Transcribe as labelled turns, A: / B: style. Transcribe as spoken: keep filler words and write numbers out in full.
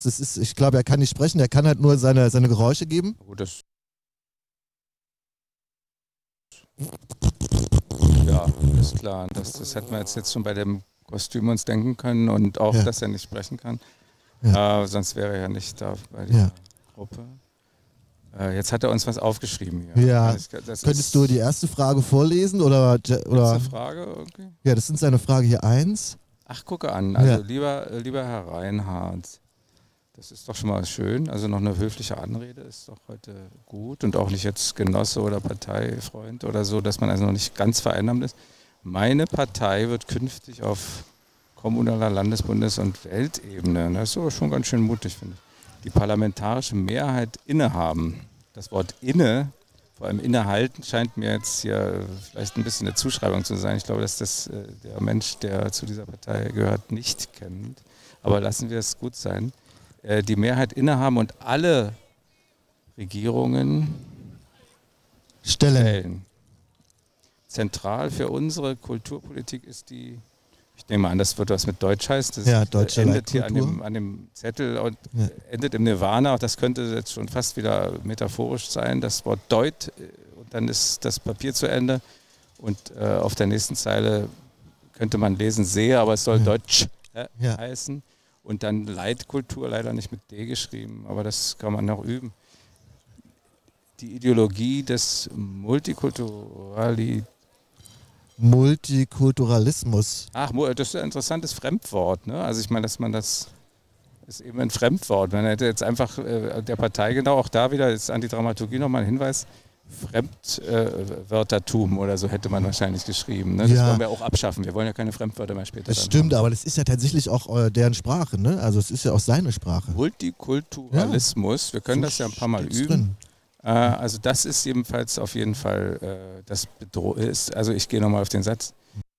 A: Das ist, ich glaube, er kann nicht sprechen, er kann halt nur seine, seine Geräusche geben.
B: Gut, das ja, ist klar. Das, das hätten wir jetzt, jetzt schon bei dem Kostüm uns denken können und auch,
A: Ja.
B: dass er nicht sprechen kann.
A: Ja.
B: Äh, sonst wäre er ja nicht da bei dieser
A: Ja.
B: Gruppe. Äh, jetzt hat er uns was aufgeschrieben hier.
A: Ja.
B: Das, das
A: Könntest
B: ist
A: du die erste Frage vorlesen? Oder, oder?
B: eine Frage irgendwie?
A: Ja, das sind seine Frage hier eins.
B: Ach, gucke an. Also
A: Ja.
B: lieber, lieber Herr Reinhardt, das ist doch schon mal schön. Also noch eine höfliche Anrede ist doch heute gut und auch nicht jetzt Genosse oder Parteifreund oder so, dass man also noch nicht ganz vereinnahmt ist. Meine Partei wird künftig auf kommunaler, Landes-, Bundes- und Weltebene, das ist aber schon ganz schön mutig, finde ich, die parlamentarische Mehrheit innehaben. Das Wort inne, vor allem innehalten, scheint mir jetzt hier vielleicht ein bisschen eine Zuschreibung zu sein. Ich glaube, dass das äh, der Mensch, der zu dieser Partei gehört, nicht kennt. Aber lassen wir es gut sein. Äh, die Mehrheit innehaben und alle Regierungen
A: Stellen.
B: stellen. Zentral für unsere Kulturpolitik ist die, ich nehme an, das wird was mit Deutsch heißt, das
A: Ja, deutsche
B: endet hier an
A: Leitkultur.
B: dem, an dem Zettel und
A: Ja.
B: endet im Nirvana. Das könnte jetzt schon fast wieder metaphorisch sein, das Wort Deut, äh, und dann ist das Papier zu Ende und äh, auf der nächsten Zeile könnte man lesen, sehe, aber es soll
A: Ja.
B: Deutsch äh,
A: Ja.
B: heißen. Und dann Leitkultur, leider nicht mit D geschrieben, aber das kann man noch üben. Die Ideologie des Multikulturali
A: Multikulturalismus.
B: Ach, mu- das ist ein interessantes Fremdwort. Ne? Also ich meine, dass man das ist eben ein Fremdwort. Man hätte jetzt einfach äh, der Partei genau auch da wieder jetzt an die Dramaturgie nochmal ein Hinweis. Fremdwörtertum äh, oder so hätte man wahrscheinlich geschrieben. Ne? Das
A: Ja.
B: wollen wir auch abschaffen. Wir wollen ja keine Fremdwörter mehr später.
A: Das
B: dann
A: stimmt,
B: haben.
A: aber das ist ja tatsächlich auch äh, deren Sprache, ne? Also es ist ja auch seine Sprache.
B: Multikulturalismus. Wir können
A: So
B: das ja ein paar Mal
A: steht's
B: üben.
A: drin.
B: Äh, also das ist jedenfalls auf jeden Fall äh, das Bedro ist. Also ich gehe nochmal auf den Satz.